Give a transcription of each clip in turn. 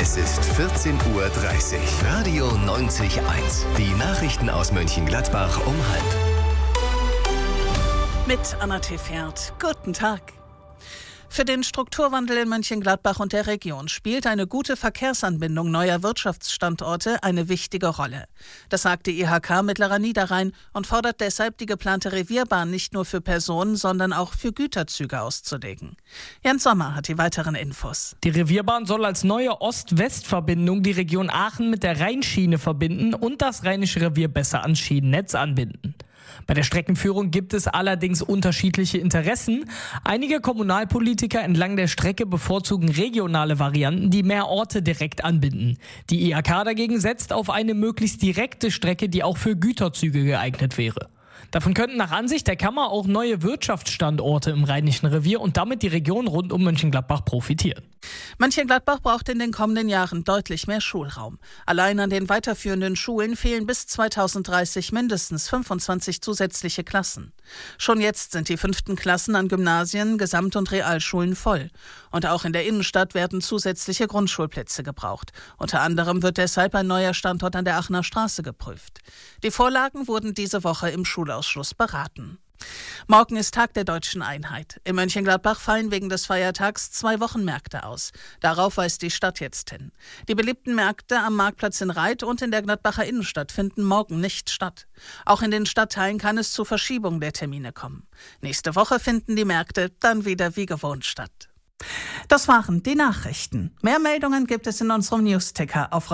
Es ist 14:30 Uhr. Radio 90.1. Die Nachrichten aus Mönchengladbach um 12:30. Mit Anna Tefert. Guten Tag. Für den Strukturwandel in Mönchengladbach und der Region spielt eine gute Verkehrsanbindung neuer Wirtschaftsstandorte eine wichtige Rolle. Das sagt die IHK Mittlerer Niederrhein und fordert deshalb, die geplante Revierbahn nicht nur für Personen, sondern auch für Güterzüge auszulegen. Jan Sommer hat die weiteren Infos. Die Revierbahn soll als neue Ost-West-Verbindung die Region Aachen mit der Rheinschiene verbinden und das Rheinische Revier besser ans Schienennetz anbinden. Bei der Streckenführung gibt es allerdings unterschiedliche Interessen. Einige Kommunalpolitiker entlang der Strecke bevorzugen regionale Varianten, die mehr Orte direkt anbinden. Die IHK dagegen setzt auf eine möglichst direkte Strecke, die auch für Güterzüge geeignet wäre. Davon könnten nach Ansicht der Kammer auch neue Wirtschaftsstandorte im Rheinischen Revier und damit die Region rund um Mönchengladbach profitieren. Mönchengladbach braucht in den kommenden Jahren deutlich mehr Schulraum. Allein an den weiterführenden Schulen fehlen bis 2030 mindestens 25 zusätzliche Klassen. Schon jetzt sind die 5. Klassen an Gymnasien, Gesamt- und Realschulen voll. Und auch in der Innenstadt werden zusätzliche Grundschulplätze gebraucht. Unter anderem wird deshalb ein neuer Standort an der Aachener Straße geprüft. Die Vorlagen wurden diese Woche im Schulausschuss beraten. Morgen ist Tag der Deutschen Einheit. In Mönchengladbach fallen wegen des Feiertags 2 Wochenmärkte aus. Darauf weist die Stadt jetzt hin. Die beliebten Märkte am Marktplatz in Reit und in der Gladbacher Innenstadt finden morgen nicht statt. Auch in den Stadtteilen kann es zu Verschiebung der Termine kommen. Nächste Woche finden die Märkte dann wieder wie gewohnt statt. Das waren die Nachrichten. Mehr Meldungen gibt es in unserem Newsticker auf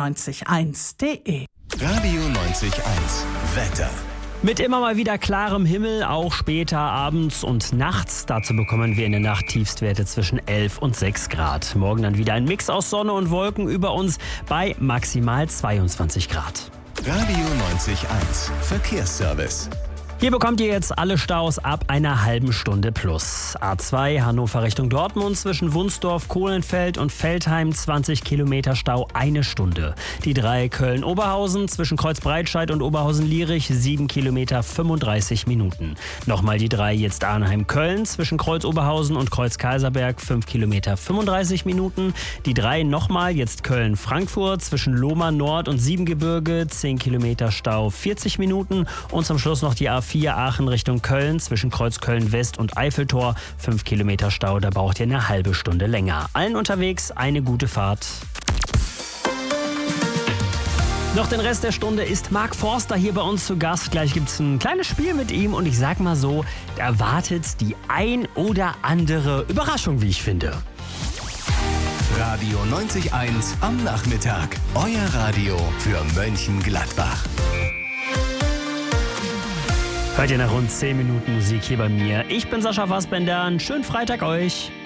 radio90.1.de. Radio 90.1. Wetter. Mit immer mal wieder klarem Himmel, auch später abends und nachts. Dazu bekommen wir in der Nacht Tiefstwerte zwischen 11 und 6 Grad. Morgen dann wieder ein Mix aus Sonne und Wolken über uns bei maximal 22 Grad. Radio 90.1. Verkehrsservice. Hier bekommt ihr jetzt alle Staus ab einer halben Stunde plus. A2 Hannover Richtung Dortmund zwischen Wunsdorf, Kohlenfeld und Veltheim 20 Kilometer Stau, 1 Stunde. Die 3 Köln-Oberhausen zwischen Kreuzbreitscheid und Oberhausen-Lierich 7 Kilometer 35 Minuten. Nochmal die 3 jetzt Arnheim-Köln zwischen Kreuz-Oberhausen und Kreuz-Kaiserberg 5 Kilometer 35 Minuten. Die 3 nochmal jetzt Köln-Frankfurt zwischen Lohmar Nord und Siebengebirge 10 Kilometer Stau 40 Minuten. Und zum Schluss noch die A4 Aachen Richtung Köln zwischen Kreuzköln West und Eiffeltor 5 Kilometer Stau, da braucht ihr eine halbe Stunde länger. Allen unterwegs eine gute Fahrt. Noch den Rest der Stunde ist Mark Forster hier bei uns zu Gast. Gleich gibt es ein kleines Spiel mit ihm und ich sag mal so, da erwartet die ein oder andere Überraschung, wie ich finde. Radio 90.1 am Nachmittag. Euer Radio für Mönchengladbach. Hört ihr nach rund 10 Minuten Musik hier bei mir. Ich bin Sascha Fassbender. Einen schönen Freitag euch.